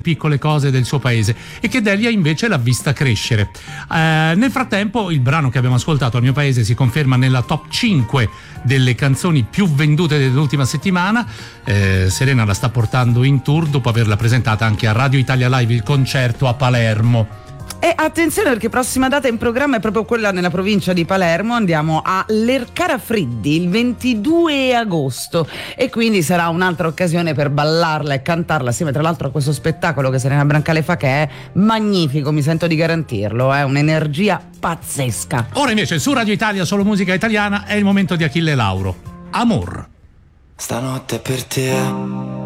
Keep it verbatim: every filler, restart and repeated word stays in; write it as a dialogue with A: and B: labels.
A: piccole cose del suo paese, e che Delia invece l'ha vista crescere. Eh, nel frattempo il brano che abbiamo ascoltato, Al mio paese, si conferma nella top cinque delle canzoni più vendute dell'ultima settimana. eh, Serena la sta portando in tour dopo averla presentata anche a Radio Italia Live, il concerto a Palermo.
B: E attenzione, perché prossima data in programma è proprio quella nella provincia di Palermo. Andiamo a Lercara Friddi il ventidue agosto, e quindi sarà un'altra occasione per ballarla e cantarla assieme, tra l'altro, a questo spettacolo che Serena Brancale fa, che è magnifico, mi sento di garantirlo, è un'energia pazzesca.
A: Ora invece su Radio Italia, solo musica italiana, è il momento di Achille Lauro, Amor.
C: Stanotte per te